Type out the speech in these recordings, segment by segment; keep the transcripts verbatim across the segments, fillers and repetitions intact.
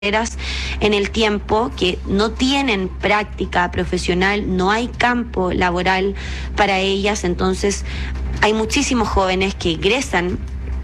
en el tiempo, que no tienen práctica profesional, no hay campo laboral para ellas. Entonces hay muchísimos jóvenes que egresan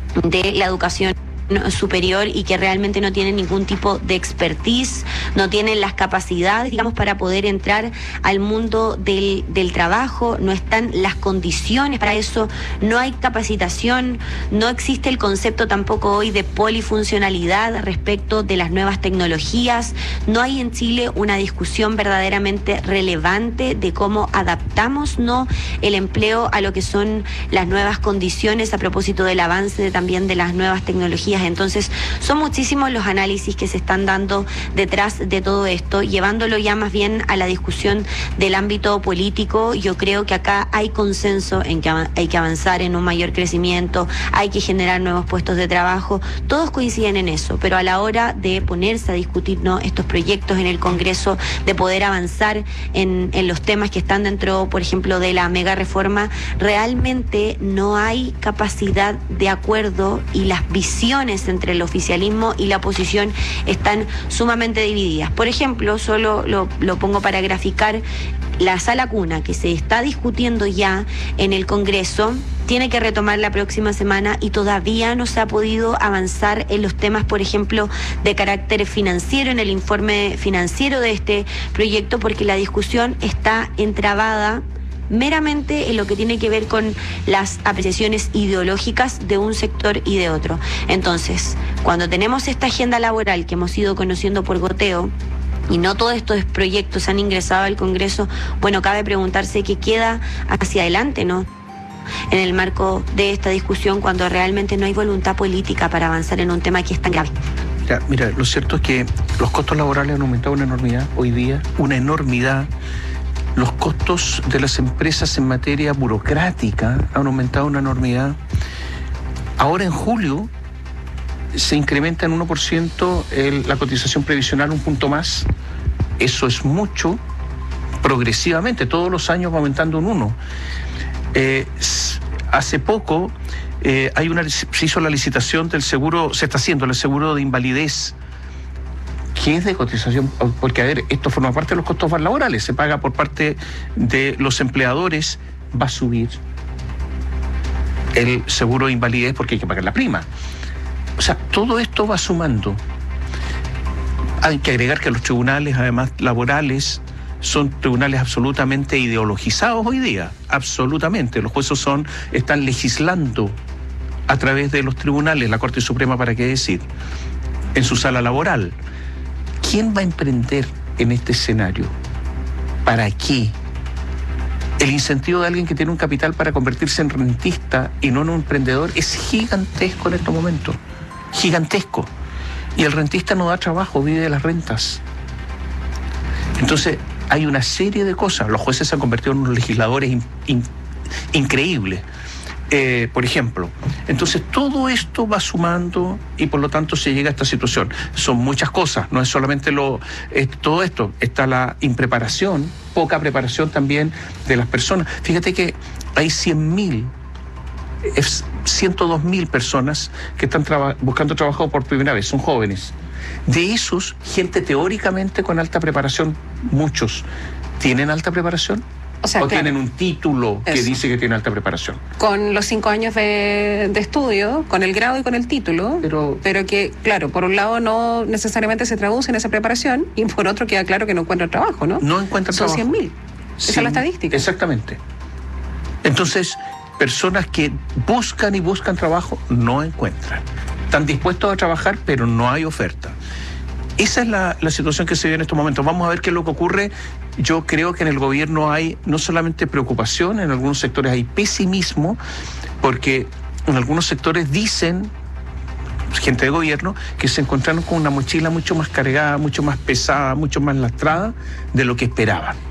de la educación superior y que realmente no tienen ningún tipo de expertise, no tienen las capacidades, digamos, para poder entrar al mundo del, del trabajo, no están las condiciones para eso, no hay capacitación, no existe el concepto tampoco hoy de polifuncionalidad respecto de las nuevas tecnologías, no hay en Chile una discusión verdaderamente relevante de cómo adaptamos, ¿no?, el empleo a lo que son las nuevas condiciones a propósito del avance de, también de las nuevas tecnologías. Entonces son muchísimos los análisis que se están dando detrás de todo esto, llevándolo ya más bien a la discusión del ámbito político. Yo creo que acá hay consenso en que hay que avanzar en un mayor crecimiento, hay que generar nuevos puestos de trabajo, todos coinciden en eso, pero a la hora de ponerse a discutir, ¿no?, estos proyectos en el Congreso, de poder avanzar en, en los temas que están dentro, por ejemplo, de la mega reforma, realmente no hay capacidad de acuerdo y las visiones entre el oficialismo y la oposición están sumamente divididas. Por ejemplo, solo lo, lo pongo para graficar, la sala cuna que se está discutiendo ya en el Congreso tiene que retomar la próxima semana y todavía no se ha podido avanzar en los temas, por ejemplo, de carácter financiero, en el informe financiero de este proyecto, porque la discusión está entrabada meramente en lo que tiene que ver con las apreciaciones ideológicas de un sector y de otro. Entonces, cuando tenemos esta agenda laboral que hemos ido conociendo por goteo, y no todos estos proyectos han ingresado al Congreso, bueno, cabe preguntarse qué queda hacia adelante, ¿no?, en el marco de esta discusión, cuando realmente no hay voluntad política para avanzar en un tema que es tan grave. Ya, mira, lo cierto es que los costos laborales han aumentado una enormidad hoy día, una enormidad. Los costos de las empresas en materia burocrática han aumentado una enormidad. Ahora en julio se incrementa en uno por ciento el, la cotización previsional, un punto más. Eso es mucho, progresivamente, todos los años va aumentando un uno. Eh, hace poco eh, hay una, se hizo la licitación del seguro, se está haciendo el seguro de invalidez, que es de cotización, porque a ver, esto forma parte de los costos laborales, se paga por parte de los empleadores, va a subir el seguro de invalidez porque hay que pagar la prima. O sea, todo esto va sumando. Hay que agregar que los tribunales, además laborales, son tribunales absolutamente ideologizados hoy día, absolutamente. Los jueces son, están legislando a través de los tribunales, la Corte Suprema, para qué decir, en su sala laboral. ¿Quién va a emprender en este escenario? ¿Para qué? El incentivo de alguien que tiene un capital para convertirse en rentista y no en un emprendedor es gigantesco en estos momentos. Gigantesco. Y el rentista no da trabajo, vive de las rentas. Entonces, hay una serie de cosas. Los jueces se han convertido en unos legisladores in, in, increíbles. Eh, por ejemplo, entonces todo esto va sumando y por lo tanto se llega a esta situación. Son muchas cosas, no es solamente lo eh, todo esto, está la impreparación, poca preparación también de las personas. Fíjate que hay cien mil, ciento dos mil personas que están traba- buscando trabajo por primera vez, son jóvenes. De esos, gente teóricamente con alta preparación, muchos, ¿tienen alta preparación? O sea, ¿O claro, tienen un título que eso dice que tiene alta preparación? Con los cinco años de, de estudio, con el grado y con el título, pero, pero que, claro, por un lado no necesariamente se traduce en esa preparación y por otro queda claro que no encuentran trabajo, ¿no? No encuentran Son trabajo. cien mil. Esa es la estadística. Exactamente. Entonces, personas que buscan y buscan trabajo no encuentran. Están dispuestos a trabajar, pero no hay oferta. Esa es la, la situación que se vive en estos momentos. Vamos a ver qué es lo que ocurre. Yo creo que en el gobierno hay no solamente preocupación, en algunos sectores hay pesimismo, porque en algunos sectores dicen, gente de gobierno, que se encontraron con una mochila mucho más cargada, mucho más pesada, mucho más lastrada de lo que esperaban.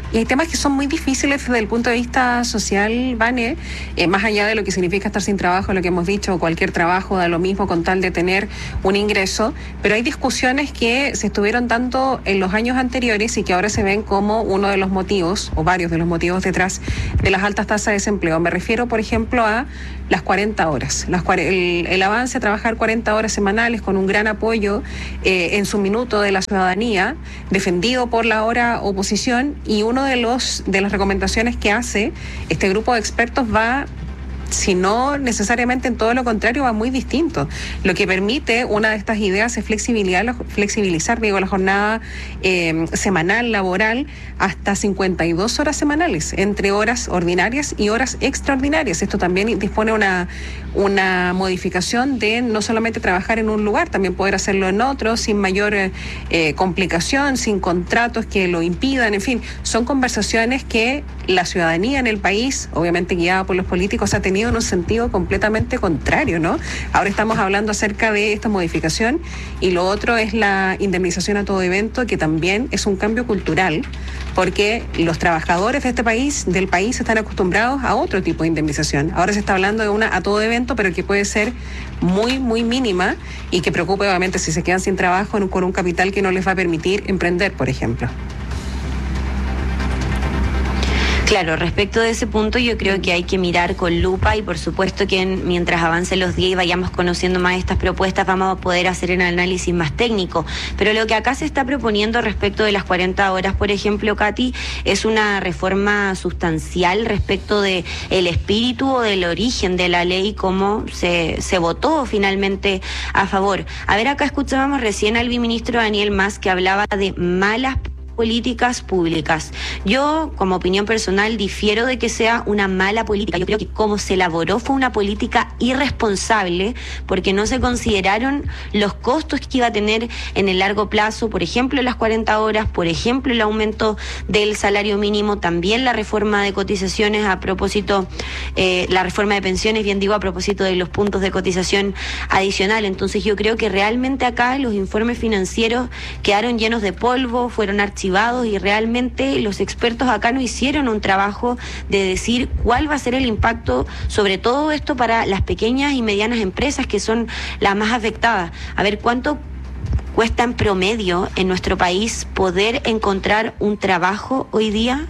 Y hay temas que son muy difíciles desde el punto de vista social, Vane, eh, más allá de lo que significa estar sin trabajo, lo que hemos dicho, cualquier trabajo da lo mismo con tal de tener un ingreso, pero hay discusiones que se estuvieron dando en los años anteriores y que ahora se ven como uno de los motivos, o varios de los motivos detrás de las altas tasas de desempleo. Me refiero, por ejemplo, a las cuarenta horas, las, el, el avance a trabajar cuarenta horas semanales con un gran apoyo eh, en su minuto de la ciudadanía, defendido por la ahora oposición, y uno de los de las recomendaciones que hace este grupo de expertos va, si no necesariamente en todo lo contrario, va muy distinto. Lo que permite una de estas ideas es flexibilizar, flexibilizar digo, la jornada eh, semanal laboral hasta cincuenta y dos horas semanales, entre horas ordinarias y horas extraordinarias. Esto también dispone una, una modificación de no solamente trabajar en un lugar, también poder hacerlo en otro, sin mayor eh, complicación, sin contratos que lo impidan, en fin, son conversaciones que la ciudadanía en el país, obviamente guiada por los políticos, ha tenido en un sentido completamente contrario, ¿no? Ahora estamos hablando acerca de esta modificación y lo otro es la indemnización a todo evento, que también es un cambio cultural, porque los trabajadores de este país, del país, están acostumbrados a otro tipo de indemnización. Ahora se está hablando de una a todo evento, pero que puede ser muy, muy mínima y que preocupe obviamente si se quedan sin trabajo con un capital que no les va a permitir emprender, por ejemplo. Claro, respecto de ese punto yo creo que hay que mirar con lupa y por supuesto que en, mientras avancen los días y vayamos conociendo más estas propuestas vamos a poder hacer un análisis más técnico. Pero lo que acá se está proponiendo respecto de las cuarenta horas, por ejemplo, Katy, es una reforma sustancial respecto de el espíritu o del origen de la ley, cómo se, se votó finalmente a favor. A ver, acá escuchábamos recién al viceministro Daniel Mas que hablaba de malas políticas públicas. Yo, como opinión personal, difiero de que sea una mala política. Yo creo que como se elaboró fue una política irresponsable porque no se consideraron los costos que iba a tener en el largo plazo, por ejemplo, las cuarenta horas, por ejemplo, el aumento del salario mínimo, también la reforma de cotizaciones a propósito, eh, la reforma de pensiones, bien digo, a propósito de los puntos de cotización adicional. Entonces yo creo que realmente acá los informes financieros quedaron llenos de polvo, fueron archivados y realmente los expertos acá no hicieron un trabajo de decir cuál va a ser el impacto sobre todo esto para las pequeñas y medianas empresas que son las más afectadas. A ver, ¿cuánto cuesta en promedio en nuestro país poder encontrar un trabajo hoy día?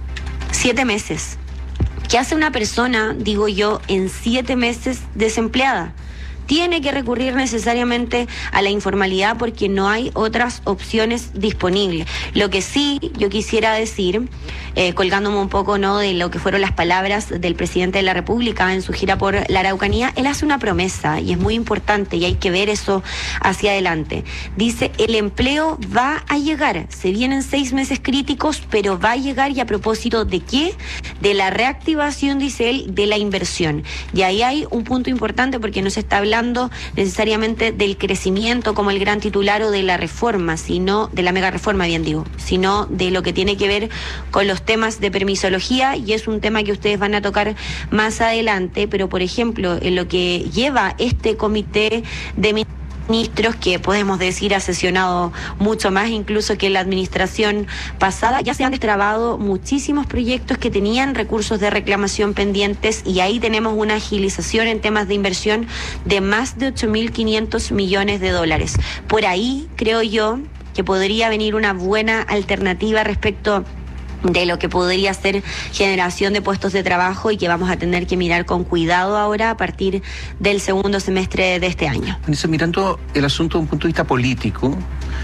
Siete meses. ¿Qué hace una persona, digo yo, en siete meses desempleada? Tiene que recurrir necesariamente a la informalidad porque no hay otras opciones disponibles. Lo que sí yo quisiera decir, eh, colgándome un poco no de lo que fueron las palabras del presidente de la República en su gira por la Araucanía, él hace una promesa y es muy importante y hay que ver eso hacia adelante. Dice, el empleo va a llegar, se vienen seis meses críticos, pero va a llegar. ¿Y a propósito de qué? De la reactivación, dice él, de la inversión. Y ahí hay un punto importante porque no se está hablando necesariamente del crecimiento como el gran titular o de la reforma, sino de la mega reforma, bien digo, sino de lo que tiene que ver con los temas de permisología, y es un tema que ustedes van a tocar más adelante. Pero por ejemplo, en lo que lleva este comité de ministros, que podemos decir ha sesionado mucho más incluso que la administración pasada, ya se han destrabado muchísimos proyectos que tenían recursos de reclamación pendientes y ahí tenemos una agilización en temas de inversión de más de ocho mil quinientos millones de dólares. Por ahí creo yo que podría venir una buena alternativa respecto de lo que podría ser generación de puestos de trabajo y que vamos a tener que mirar con cuidado ahora a partir del segundo semestre de este año. Vanessa, mirando el asunto desde un punto de vista político,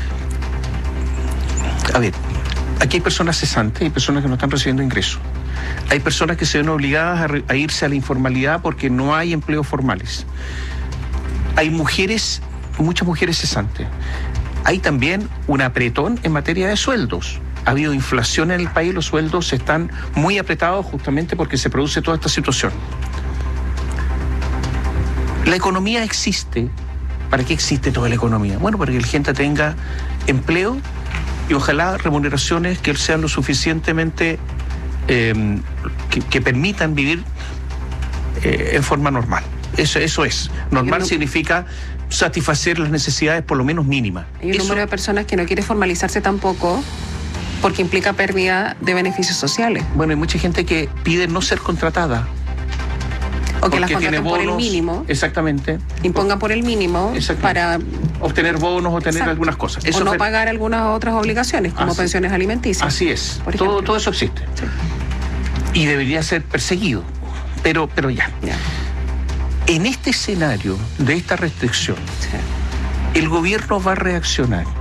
a ver, aquí hay personas cesantes, hay personas que no están recibiendo ingresos, hay personas que se ven obligadas a, re, a irse a la informalidad porque no hay empleos formales, hay mujeres, muchas mujeres cesantes, hay también un apretón en materia de sueldos. Ha habido inflación en el país, los sueldos están muy apretados justamente porque se produce toda esta situación. La economía existe. ¿Para qué existe toda la economía? Bueno, para que la gente tenga empleo y ojalá remuneraciones que sean lo suficientemente eh, que, que permitan vivir eh, en forma normal. Eso, eso es. Normal significa satisfacer las necesidades por lo menos mínimas. Hay un eso, número de personas que no quiere formalizarse tampoco. porque implica pérdida de beneficios sociales. Bueno, hay mucha gente que pide no ser contratada. O que las contraten por el mínimo. Exactamente. Impongan por el mínimo para obtener bonos o tener Exacto. algunas cosas. Eso o no fue... pagar algunas otras obligaciones, como así, pensiones alimenticias. Así es. Todo, todo eso existe. Sí. Y debería ser perseguido. Pero, pero ya. ya. En este escenario de esta restricción, sí. el gobierno va a reaccionar